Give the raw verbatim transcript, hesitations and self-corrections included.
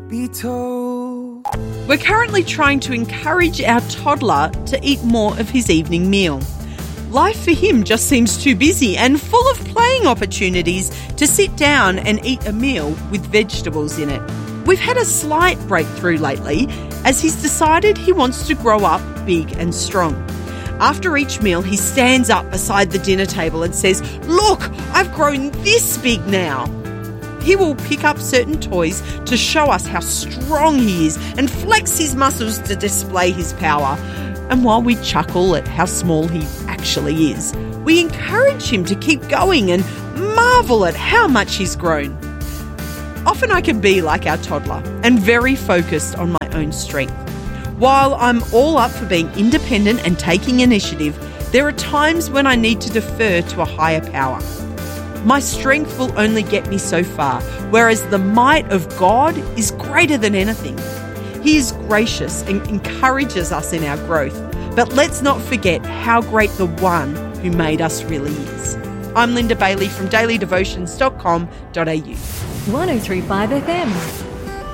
be told. We're currently trying to encourage our toddler to eat more of his evening meal. Life for him just seems too busy and full of playing opportunities to sit down and eat a meal with vegetables in it. We've had a slight breakthrough lately as he's decided he wants to grow up big and strong. After each meal, he stands up beside the dinner table and says, "Look, I've grown this big now." He will pick up certain toys to show us how strong he is and flex his muscles to display his power. And while we chuckle at how small he actually is, we encourage him to keep going and marvel at how much he's grown. Often I can be like our toddler and very focused on my own strength. While I'm all up for being independent and taking initiative, there are times when I need to defer to a higher power. My strength will only get me so far, whereas the might of God is greater than anything. He is gracious and encourages us in our growth, but let's not forget how great the one who made us really is. I'm Linda Bailey from daily devotions dot com dot a u. one oh three point five F M.